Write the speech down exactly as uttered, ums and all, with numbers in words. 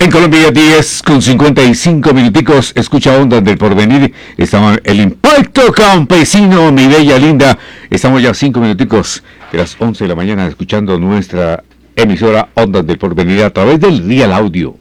En Colombia diez con cincuenta y cinco minuticos, escucha Ondas del Porvenir, estamos el impacto campesino, mi bella linda, estamos ya cinco minuticos de las once de la mañana escuchando nuestra emisora Ondas del Porvenir a través del Real Audio.